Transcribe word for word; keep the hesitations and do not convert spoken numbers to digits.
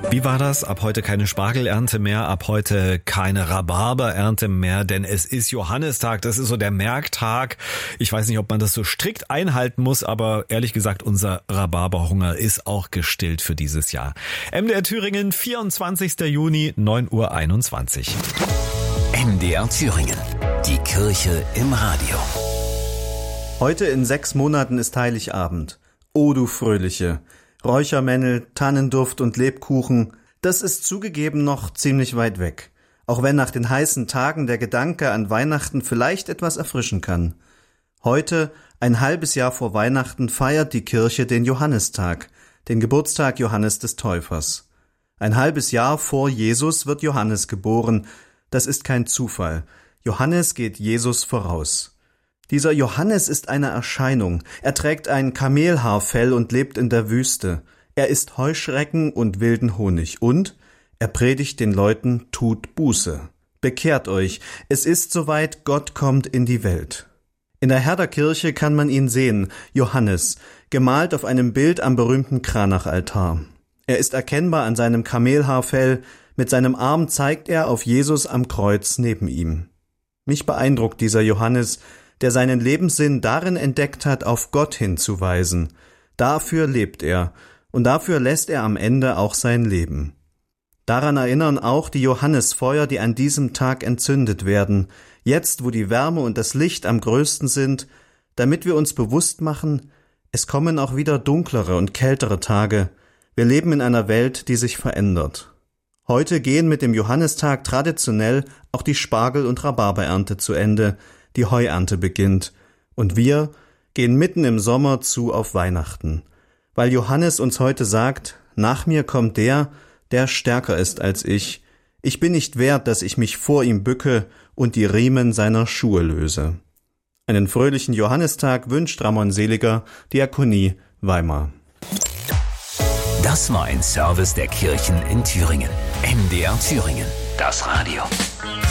Wie war das? Ab heute keine Spargelernte mehr, ab heute keine Rhabarberernte mehr, denn es ist Johannistag, das ist so der Merktag. Ich weiß nicht, ob man das so strikt einhalten muss, aber ehrlich gesagt, unser Rhabarberhunger ist auch gestillt für dieses Jahr. M D R Thüringen, vierundzwanzigster Juni, neun Uhr einundzwanzig. M D R Thüringen, die Kirche im Radio. Heute in sechs Monaten ist Heiligabend. O du Fröhliche! Räuchermännel, Tannenduft und Lebkuchen, das ist zugegeben noch ziemlich weit weg. Auch wenn nach den heißen Tagen der Gedanke an Weihnachten vielleicht etwas erfrischen kann. Heute, ein halbes Jahr vor Weihnachten, feiert die Kirche den Johannistag, den Geburtstag Johannes des Täufers. Ein halbes Jahr vor Jesus wird Johannes geboren. Das ist kein Zufall. Johannes geht Jesus voraus. Dieser Johannes ist eine Erscheinung. Er trägt ein Kamelhaarfell und lebt in der Wüste. Er isst Heuschrecken und wilden Honig. Und er predigt den Leuten, tut Buße. Bekehrt euch, es ist soweit, Gott kommt in die Welt. In der Herderkirche kann man ihn sehen, Johannes, gemalt auf einem Bild am berühmten Kranachaltar. Er ist erkennbar an seinem Kamelhaarfell, mit seinem Arm zeigt er auf Jesus am Kreuz neben ihm. Mich beeindruckt dieser Johannes, der seinen Lebenssinn darin entdeckt hat, auf Gott hinzuweisen. Dafür lebt er, und dafür lässt er am Ende auch sein Leben. Daran erinnern auch die Johannesfeuer, die an diesem Tag entzündet werden, jetzt wo die Wärme und das Licht am größten sind, damit wir uns bewusst machen, es kommen auch wieder dunklere und kältere Tage. Wir leben in einer Welt, die sich verändert. Heute gehen mit dem Johannistag traditionell auch die Spargel- und Rhabarberernte zu Ende, die Heuernte beginnt, und wir gehen mitten im Sommer zu auf Weihnachten, weil Johannes uns heute sagt, nach mir kommt der, der stärker ist als ich, ich bin nicht wert, dass ich mich vor ihm bücke und die Riemen seiner Schuhe löse. Einen fröhlichen Johannistag wünscht Ramon Seliger, Diakonie Weimar. Das war ein Service der Kirchen in Thüringen. M D R Thüringen, das Radio.